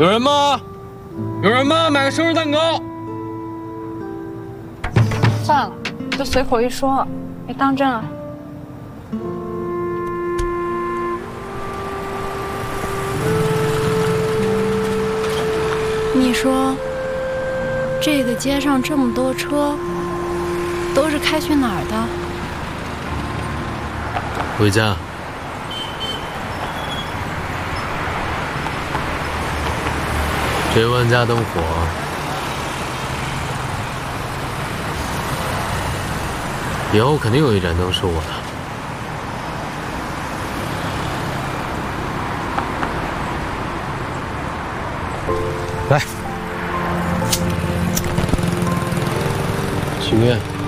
有人吗？有人吗？买个生日蛋糕。 算了，就随口一说，别当真了。 你说，这个街上这么多车，都是开去哪儿的？ 回家。这万家灯火，以后肯定有一盏灯是我的。来，许愿。